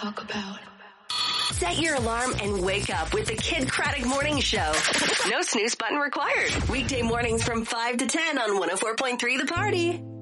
talk about. Set your alarm and wake up with the Kid Craddock Morning Show. No snooze button required. Weekday mornings from 5 to 10 on 104.3 The Party.